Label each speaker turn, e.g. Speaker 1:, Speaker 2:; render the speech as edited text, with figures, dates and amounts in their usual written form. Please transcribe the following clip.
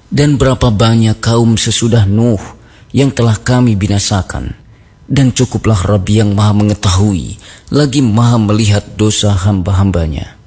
Speaker 1: Dan berapa banyak kaum sesudah Nuh yang telah kami binasakan. Dan cukuplah Rabb yang maha mengetahui, lagi maha melihat dosa hamba-hambanya.